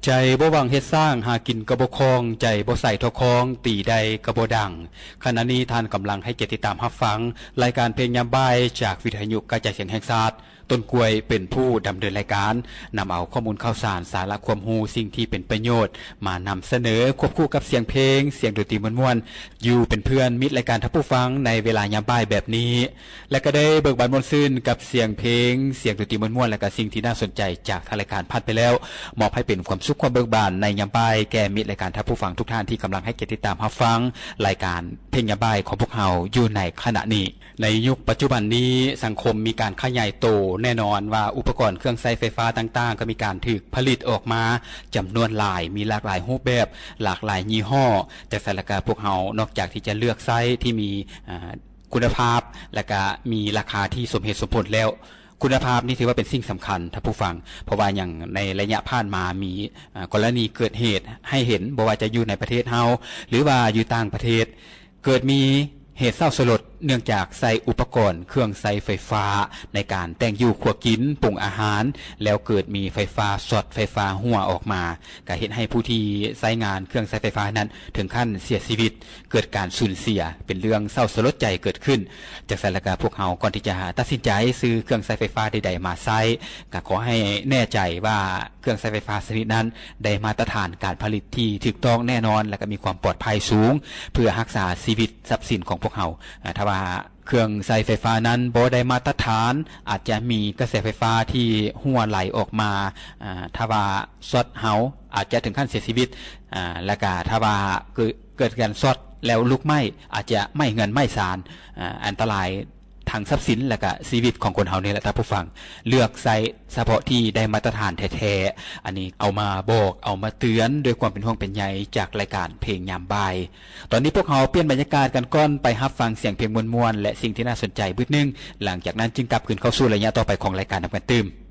ใจบ่หวังเฮ็ดสร้างหากินกระบ่คองใจบ่ใส่ทอคองตีใดกระบ่ดังขณะนี้ท่านกำลังให้เกียรติตามรับฟังรายการเพลงยามบ่ายจากวิทยุกระจายเสียงแห่งชาติต้นกล้วยเป็นผู้ดำเนินรายการนำเอาข้อมูลข่าวสารสาระความรู้สิ่งที่เป็นประโยชน์มานำเสนอควบคู่กับเสียงเพลงเสียงดนตรีม่วนๆอยู่เป็นเพื่อนมิตรรายการท่านผู้ฟังในเวลายามบ่ายแบบนี้และก็ได้เบิกบานม่วนซื่นกับเสียงเพลงเสียงดนตรีม่วนๆและก็สิ่งที่น่าสนใจจากทางรายการผ่านไปแล้วมอบให้เป็นความสุขความเบิกบานในยามบ่ายแก่มิตรรายการท่านผู้ฟังทุกท่านที่กำลังให้เกียรติติดตามรับฟังรายการเพลงยามบ่ายของพวกเราอยู่ในขณะนี้ในยุคปัจจุบันนี้สังคมมีการขยายโตแน่นอนว่าอุปกรณ์เครื่องใช้ไฟฟ้าต่างๆก็มีการถูกผลิตออกมาจำนวนหลายมีหลากหลายรูปแบบหลากหลายยี่ห้อแต่สารกาพวกเรานอกจากที่จะเลือกไซส์ที่มีคุณภาพและก็มีราคาที่สมเหตุสมผลแล้วคุณภาพนี่ถือว่าเป็นสิ่งสำคัญท่านผู้ฟังเพราะว่าอย่างในระยะผ่านมามีกรณีเกิดเหตุให้เห็นบ่ว่าจะอยู่ในประเทศเฮาหรือว่าอยู่ต่างประเทศเกิดมีเหตุเศร้าสลดเนื่องจากใส่อุปกรณ์เครื่องใช้ไฟฟ้าในการแต่งอยู่ครัวกินปรุงอาหารแล้วเกิดมีไฟฟ้าช็อตไฟฟ้ารั่วออกมาก็เห็นให้ผู้ที่ใช้งานเครื่องใช้ไฟฟ้านั้นถึงขั้นเสียชีวิตเกิดการสูญเสียเป็นเรื่องเศร้าสลดใจเกิดขึ้นจากสารกาพวกเราก่อนที่จะตัดสินใจซื้อเครื่องใช้ไฟฟ้าใดๆมาใช้ก็ขอให้แน่ใจว่าเครื่องใช้ไฟฟ้าชนิดนั้นได้มาตรฐานการผลิตที่ถูกต้องแน่นอนและก็มีความปลอดภัยสูงเพื่อรักษาชีวิตทรัพย์สินของพวกเราถ้าว่าเครื่องใช้ไฟฟ้านั้นบ่ได้มาตรฐานอาจจะมีกระแสไฟฟ้าที่รั่วไหลออกมาถ้าว่าช็อตเฮาอาจจะถึงขั้นเสียชีวิตและก็ถ้าว่าเกิดการช็อตแล้วลุกไหม้อาจจะไหม้เงินไหม้สารอันตรายทางทรัพย์สินและก็ชีวิตของคนเฮานี่แหละท่านผู้ฟังเลือกใช้เฉพาะที่ได้มาตรฐานแท้ๆอันนี้เอามาบอกเอามาเตือนด้วยความเป็นห่วงเป็นใยจากรายการเพลงยามบ่ายตอนนี้พวกเราเปลี่ยนบรรยากาศกันก่อนไปรับฟังเสียงเพลงม่วนๆและสิ่งที่น่าสนใจบึ้ดนึงหลังจากนั้นจึงกลับคืนเข้าสู่ระยะต่อไปของรายการนำกันตื่ม